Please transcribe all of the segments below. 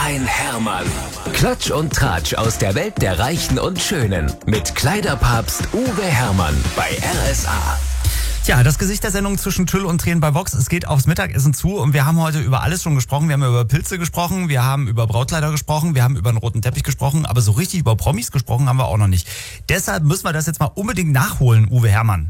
ein Hermann. Klatsch und Tratsch aus der Welt der Reichen und Schönen. Mit Kleiderpapst Uwe Hermann bei RSA. Tja, das Gesicht der Sendung zwischen Tüll und Tränen bei Vox. Es geht aufs Mittagessen zu und wir haben heute über alles schon gesprochen. Wir haben über Pilze gesprochen, wir haben über Brautkleider gesprochen, wir haben über einen roten Teppich gesprochen, aber so richtig über Promis gesprochen haben wir auch noch nicht. Deshalb müssen wir das jetzt mal unbedingt nachholen, Uwe Hermann.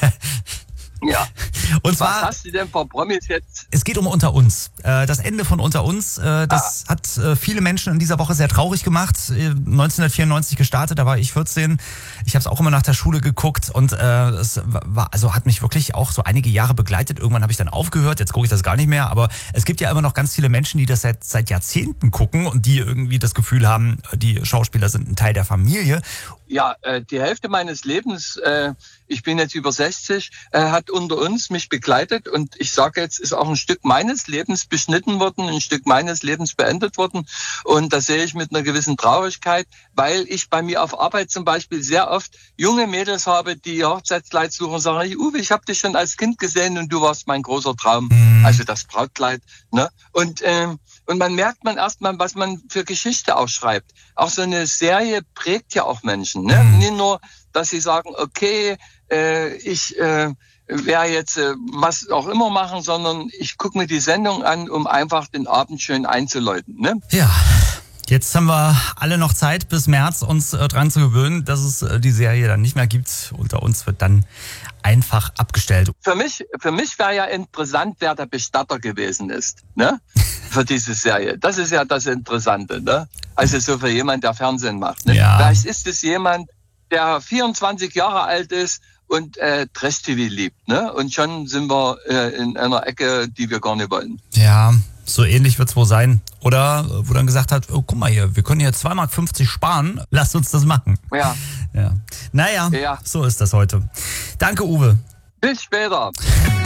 Ja. Und zwar, was hast du denn vor Promis jetzt? Es geht um Unter uns. Das Ende von Unter uns, das hat viele Menschen in dieser Woche sehr traurig gemacht. 1994 gestartet, da war ich 14. Ich habe es auch immer nach der Schule geguckt und es war, also hat mich wirklich auch so einige Jahre begleitet. Irgendwann habe ich dann aufgehört, jetzt gucke ich das gar nicht mehr. Aber es gibt ja immer noch ganz viele Menschen, die das seit Jahrzehnten gucken und die irgendwie das Gefühl haben, die Schauspieler sind ein Teil der Familie. Ja, die Hälfte meines Lebens, ich bin jetzt über 60, hat Unter uns mich begleitet und ich sage jetzt, ist auch ein Stück meines Lebens beschnitten worden, ein Stück meines Lebens beendet worden und das sehe ich mit einer gewissen Traurigkeit, weil ich bei mir auf Arbeit zum Beispiel sehr oft junge Mädels habe, die Hochzeitskleid suchen und sagen, Uwe, ich habe dich schon als Kind gesehen und du warst mein großer Traum, also das Brautkleid, ne? Und man merkt erstmal, was man für Geschichte auch schreibt. Auch so eine Serie prägt ja auch Menschen, ne? Nicht nur, dass sie sagen, okay, ich werde jetzt was auch immer machen, sondern ich gucke mir die Sendung an, um einfach den Abend schön einzuläuten, ne? Ja. Jetzt haben wir alle noch Zeit bis März, uns dran zu gewöhnen, dass es die Serie dann nicht mehr gibt. Unter uns wird dann einfach abgestellt. Für mich wäre ja interessant, wer der Bestatter gewesen ist, ne? Für diese Serie. Das ist ja das Interessante, ne? Also so für jemand, der Fernsehen macht, ne? Ja. Vielleicht ist es jemand, der 24 Jahre alt ist und Trash-TV liebt, ne? Und schon sind wir in einer Ecke, die wir gar nicht wollen. Ja, so ähnlich wird's wohl sein. Oder wo dann gesagt hat, oh, guck mal hier, wir können hier 2,50 Mark sparen, lasst uns das machen. Ja. Naja, Ja. so ist das heute. Danke, Uwe. Bis später.